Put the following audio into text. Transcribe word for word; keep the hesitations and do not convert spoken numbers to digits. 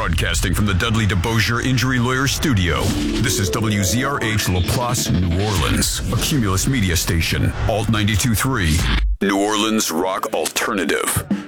Broadcasting from the Dudley DeBosier Injury Lawyer Studio, this is W Z R H LaPlace, New Orleans, a Cumulus media station, Alt ninety-two point three, New Orleans Rock Alternative.